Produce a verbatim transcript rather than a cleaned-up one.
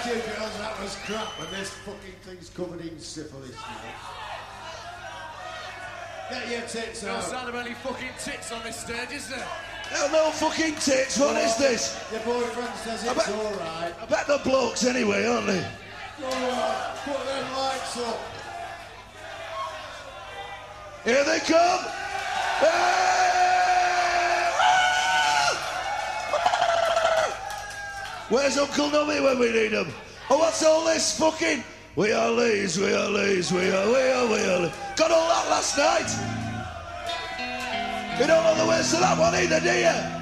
you girls, that was crap, and this fucking thing's covered in syphilis now. Get your tits No out. sign of any fucking tits on this stage, is there? No, no fucking tits, what is this? Your boyfriend says I it's bet- alright. I bet the blokes anyway, aren't they? Alright, put them lights up. Here they come! Where's Uncle Nubby when we need him? Oh, what's all this fucking... We are Lees, we are Lees, we are, we are, we are... Got all that last night? You don't know the words to that one either, do you?